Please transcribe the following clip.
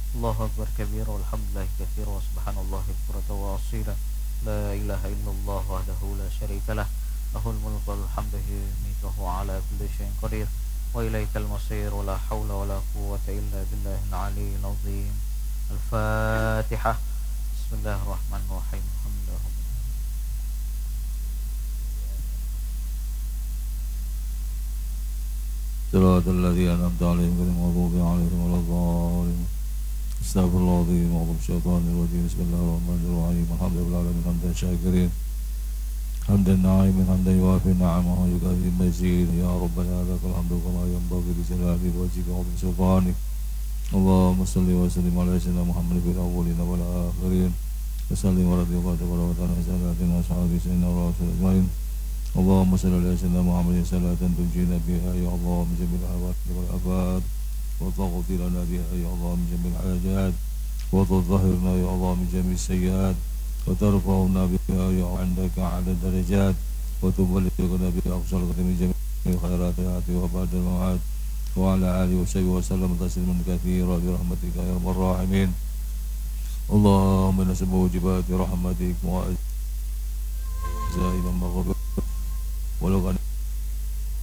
الله أكبر كبيرا والحمد لله كثيرا وسبحان الله بكرة وأصيلا. لا إله إلا الله وحده لا شريك له، له الملك والحمد يميت وهو على كل شيء قدير، وإليك المصير، ولا حول ولا قوة إلا بالله العلي العظيم. الفاتحة. بسم الله الرحمن الرحيم. الحمد لله رب صراط الذين أنعمت عليهم غير المغضوب عليهم ولا الضالين. استغفر الله العظيم وأعوذ الشيطان الرجيم. بسم الله الرحمن الرحيم. الحمد لله العالمين حمدا شاكرين حمدا ناعما حمدا يوافي نعمه ويكافئ مزيد. يا ربنا لك الحمد كما ينبغي لجلال وجهك وعظيم سلطانك. اللهم صل وسلم على سيدنا محمد في الأولين والآخرين وسلم ورضي الله تبارك وتعالى عن ساداتنا أصحاب سيدنا ورسول أجمعين. اللهم صل على سيدنا محمد صلاة تنجينا بها يا الله من جميع الحوادث والآفات، وتغفر لنا بها يا الله من جميع الحاجات، وتظهرنا يا الله من جميع السيئات، وترفعنا بها يا عندك على الدرجات، وتبلغنا بها أقصى من جميع الخيرات وبعد الموعد. وعلى آله وصحبه وسلم تسليما كثيرا برحمتك يا أرحم الراحمين. اللهم نسأل موجبات رحمتك وأجزاء من مغفرتك ولو